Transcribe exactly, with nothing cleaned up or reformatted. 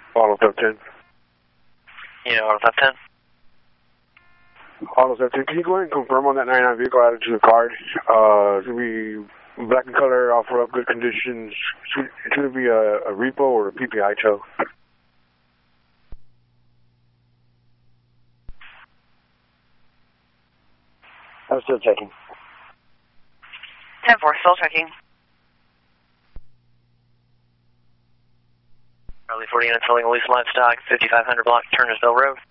Auto F ten. Yeah, Auto F ten. Auto F ten, can you go ahead and confirm on that ninety-nine vehicle added to the card? Uh, it's going to be black in color, offer up good conditions. It's going to be a, a repo or a P P I tow. I'm still checking. ten four, still checking. Charlie forty units selling loose livestock, fifty-five hundred block, Turnersville Road.